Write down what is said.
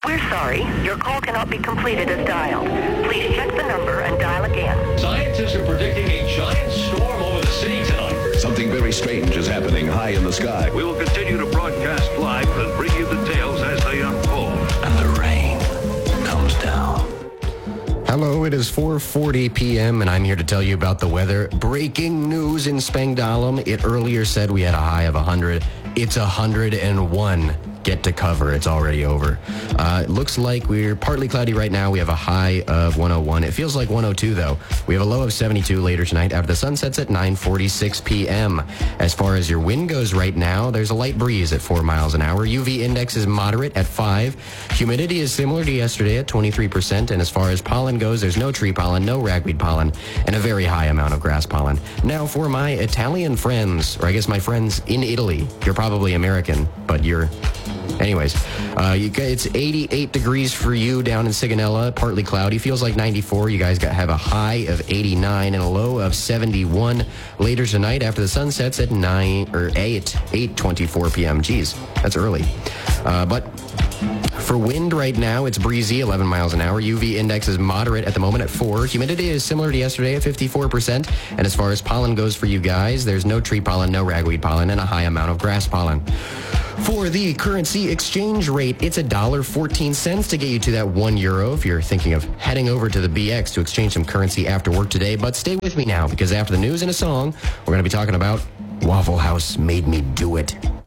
We're sorry. Your call cannot be completed as dialed. Please check the number and dial again. Scientists are predicting a giant storm over the city tonight. Something very strange is happening high in the sky. We will continue to broadcast live and bring you details as they unfold. And the rain comes down. Hello, it is 4:40 p.m. and I'm here to tell you about the weather. Breaking news in Spangdahlem. It earlier said we had a high of 100. It's 101. Get to cover. It's already over. It looks like we're partly cloudy right now. We have a high of 101. It feels like 102, though. We have a low of 72 later tonight after the sun sets at 9:46 p.m. As far as your wind goes right now, there's a light breeze at 4 miles an hour. UV index is moderate at 5. Humidity is similar to yesterday at 23%. And as far as pollen goes, there's no tree pollen, no ragweed pollen, and a very high amount of grass pollen. Now, for my Italian friends, or I guess my friends in Italy, you're probably American, but you're... Anyways, it's 88 degrees for you down in Sigonella, partly cloudy. Feels like 94. You guys have a high of 89 and a low of 71 later tonight after the sun sets at 8:24 p.m. Geez, that's early. But for wind right now, it's breezy, 11 miles an hour. UV index is moderate at the moment at 4. Humidity is similar to yesterday at 54%. And as far as pollen goes for you guys, there's no tree pollen, no ragweed pollen, and a high amount of grass pollen. For the currency exchange rate, it's $1.14 to get you to that €1 if you're thinking of heading over to the BX to exchange some currency after work today. But stay with me now, because after the news and a song, we're going to be talking about Waffle House Made Me Do It.